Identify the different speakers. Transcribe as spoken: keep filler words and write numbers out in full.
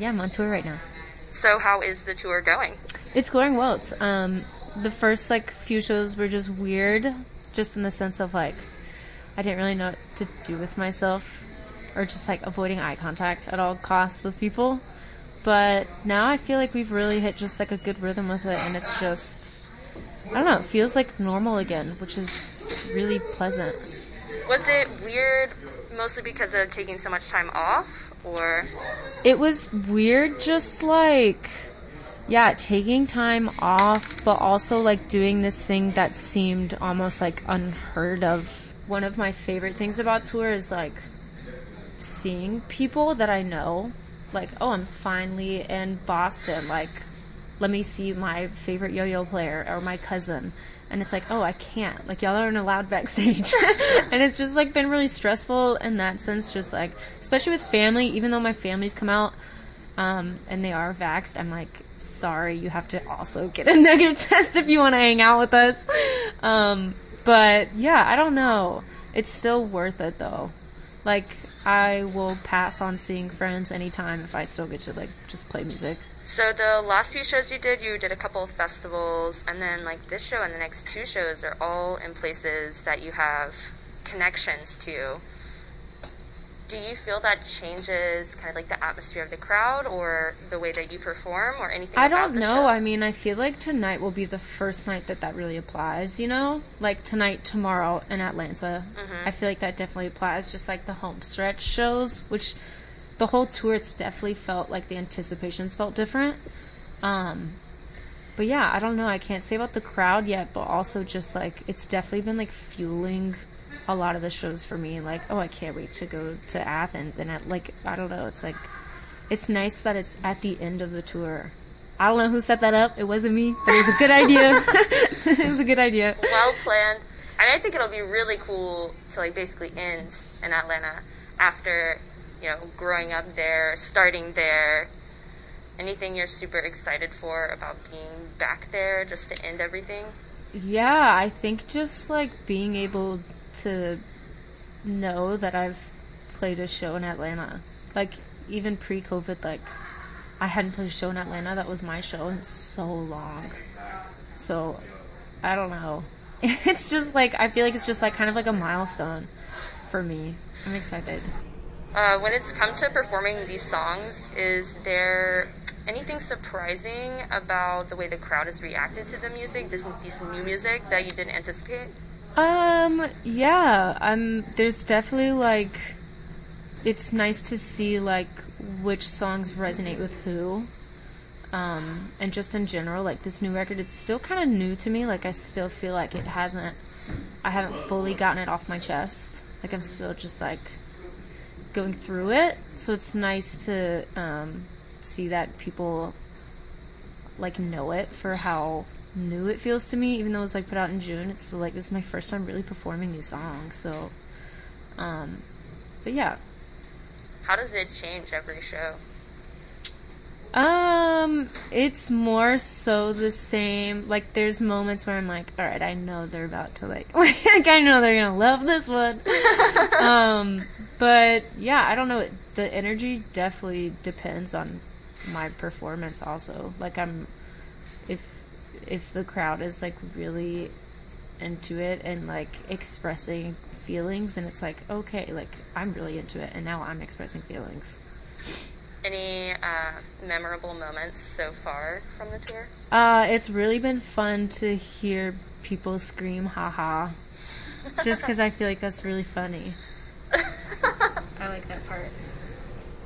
Speaker 1: yeah, I'm on tour right now.
Speaker 2: So how is the tour going?
Speaker 1: It's going well. It's, um, the first, like, few shows were just weird, just in the sense of, like, I didn't really know what to do with myself, or just, like, avoiding eye contact at all costs with people. But now I feel like we've really hit just, like, a good rhythm with it, and it's just, I don't know, it feels like normal again, which is really pleasant.
Speaker 2: Was it weird mostly because of taking so much time off, or?
Speaker 1: It was weird just, like, yeah, taking time off, but also, like, doing this thing that seemed almost, like, unheard of. One of my favorite things about tour is, like, seeing people that I know. Like, oh, I'm finally in Boston. Like, let me see my favorite yo-yo player or my cousin. And it's like, oh, I can't. Like, y'all aren't allowed backstage. And it's just, like, been really stressful in that sense. Just, like, especially with family, even though my family's come out um, and they are vaxxed, I'm like, sorry, you have to also get a negative test if you want to hang out with us. Um, but, yeah, I don't know. It's still worth it, though. Like, I will pass on seeing friends anytime if I still get to, like, just play music.
Speaker 2: So the last few shows you did, you did a couple of festivals, and then, like, this show and the next two shows are all in places that you have connections to. Do you feel that changes kind of, like, the atmosphere of the crowd or the way that you perform or anything
Speaker 1: I
Speaker 2: about
Speaker 1: don't
Speaker 2: the
Speaker 1: know.
Speaker 2: show?
Speaker 1: I mean, I feel like tonight will be the first night that that really applies, you know? Like, tonight, tomorrow in Atlanta.
Speaker 2: Mm-hmm.
Speaker 1: I feel like that definitely applies. Just, like, the home stretch shows, which the whole tour, it's definitely felt like the anticipations felt different. Um, but, yeah, I don't know. I can't say about the crowd yet, but also just, like, it's definitely been, like, fueling a lot of the shows for me. Like, oh, I can't wait to go to Athens. And, at, like, I don't know. It's, like, it's nice that it's at the end of the tour. I don't know who set that up. It wasn't me, but it was a good idea. It was a good idea.
Speaker 2: Well planned. And I think it'll be really cool to, like, basically end in Atlanta after, you know, growing up there, starting there. Anything you're super excited for about being back there just to end everything?
Speaker 1: Yeah, I think just, like, being able to know that I've played a show in Atlanta. Like, even pre-COVID, like, I hadn't played a show in Atlanta. That was my show in so long. So, I don't know. It's just, like, I feel like it's just, like, kind of like a milestone for me. I'm excited.
Speaker 2: Uh, when it's come to performing these songs, is there anything surprising about the way the crowd has reacted to the music, this, this new music, that you didn't anticipate?
Speaker 1: Um, yeah, um, there's definitely, like, it's nice to see, like, which songs resonate with who, um, and just in general, like, this new record, it's still kind of new to me, like, I still feel like it hasn't, I haven't fully gotten it off my chest, like, I'm still just, like, going through it, so it's nice to, um, see that people, like, know it for how new it feels to me, even though it was, like, put out in June. It's still, like, this is my first time really performing these songs, so um but yeah.
Speaker 2: How does it change every show?
Speaker 1: Um it's more so the same. Like, there's moments where I'm like, all right, I know they're about to, like like I know they're gonna love this one. um but yeah, I don't know, the energy definitely depends on my performance also. Like, I'm if if the crowd is, like, really into it and, like, expressing feelings, and it's like, okay, like, I'm really into it, and now I'm expressing feelings.
Speaker 2: Any uh, memorable moments so far from the tour?
Speaker 1: Uh, it's really been fun to hear people scream haha, just because I feel like that's really funny. I like that part.